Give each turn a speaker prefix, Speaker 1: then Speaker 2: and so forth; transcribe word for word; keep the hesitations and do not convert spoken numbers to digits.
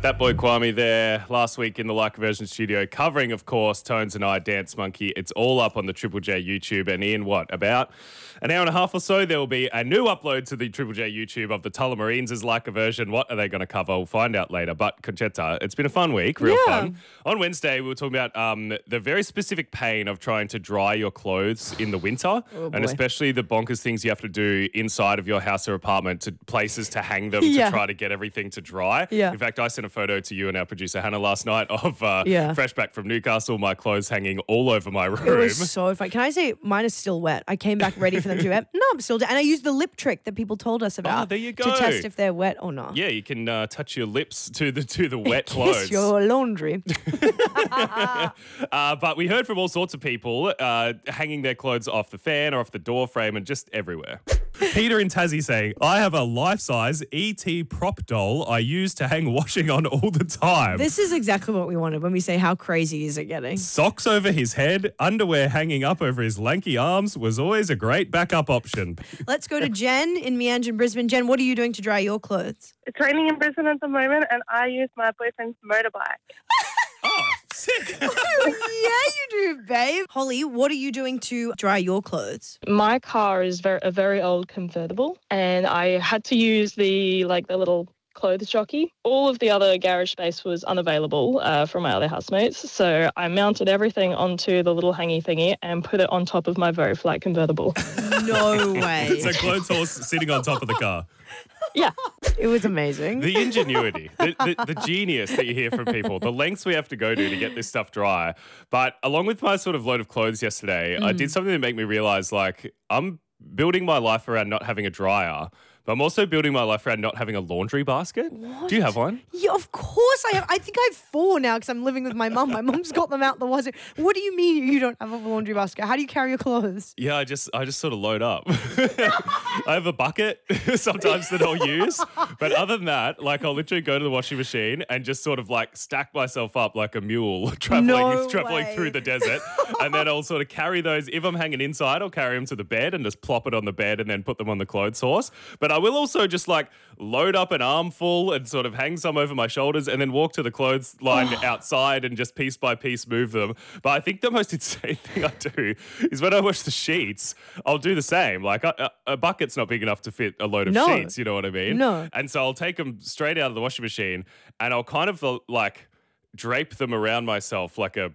Speaker 1: That boy Kwame there last week in the Like a Version studio covering, of course, Tones and I, Dance Monkey. It's all up on the Triple J YouTube. And in what, about an hour and a half or so, there will be a new upload to the Triple J YouTube of the Tullamarines' Like a Version. What are they going to cover? We'll find out later. But Conchetta, it's been a fun week, real
Speaker 2: Yeah.
Speaker 1: fun. On Wednesday, we were talking about um, the very specific pain of trying to dry your clothes in the winter,
Speaker 2: Oh,
Speaker 1: and
Speaker 2: boy.
Speaker 1: especially the bonkers things you have to do inside of your house or apartment to places to hang them
Speaker 2: Yeah.
Speaker 1: to try to get everything to dry.
Speaker 2: Yeah.
Speaker 1: In fact, I sent a photo to you and our producer Hannah last night of uh,
Speaker 2: Yeah.
Speaker 1: fresh back from Newcastle, my clothes hanging all over my room.
Speaker 2: It was so fun. Can I say mine is still wet? I came back ready for them to be wet. No, I'm still, and I used the lip trick that people told us about.
Speaker 1: Oh, there you
Speaker 2: To
Speaker 1: go.
Speaker 2: test if they're wet or not.
Speaker 1: Yeah, you can uh, touch your lips to the to the wet clothes.
Speaker 2: Kiss your laundry.
Speaker 1: Uh, but we heard from all sorts of people uh, hanging their clothes off the fan or off the door frame and just everywhere. Peter in Tassie saying, I have a life-size E T prop doll I use to hang washing on all the time.
Speaker 2: This is exactly what we wanted when we say how crazy is it getting.
Speaker 1: Socks over his head, underwear hanging up over his lanky arms was always a great backup option.
Speaker 2: Let's go to Jen in Meanjin, Brisbane. Jen, what are you doing to dry your clothes?
Speaker 3: It's raining in Brisbane at the moment, and I use my boyfriend's motorbike.
Speaker 1: Oh, sick.
Speaker 2: Yeah, you do, babe. Holly, what are you doing to dry your clothes?
Speaker 4: My car is very, a very old convertible, and I had to use the like the little clothes jockey. All of the other garage space was unavailable uh, from my other housemates, so I mounted everything onto the little hangy thingy and put it on top of my very flat convertible.
Speaker 2: No way.
Speaker 1: So clothes horse sitting on top of the car.
Speaker 4: Yeah.
Speaker 2: It was amazing.
Speaker 1: The ingenuity, the, the, the genius that you hear from people, the lengths we have to go to to get this stuff dry. But along with my sort of load of clothes yesterday, I did something that made me realize, like, I'm building my life around not having a dryer, but I'm also building my life around not having a laundry basket. Do you have one?
Speaker 2: Yeah, of course I have. I think I have four now because I'm living with my mum. My mum's got them out the washing. What do you mean you don't have a laundry basket? How do you carry your clothes?
Speaker 1: Yeah, I just I just sort of load up. I have a bucket sometimes that I'll use. But other than that, like I'll literally go to the washing machine and just sort of like stack myself up like a mule traveling
Speaker 2: No
Speaker 1: traveling
Speaker 2: way.
Speaker 1: through the desert. And then I'll sort of carry those. If I'm hanging inside, I'll carry them to the bed and just plop it on the bed and then put them on the clothes horse. But I will also just like load up an armful and sort of hang some over my shoulders and then walk to the clothes line outside and just piece by piece move them. But I think the most insane thing I do is when I wash the sheets, I'll do the same. Like a, a bucket's not big enough to fit a load of
Speaker 2: No.
Speaker 1: sheets, you know what I mean?
Speaker 2: No.
Speaker 1: And so I'll take them straight out of the washing machine and I'll kind of uh, like drape them around myself like a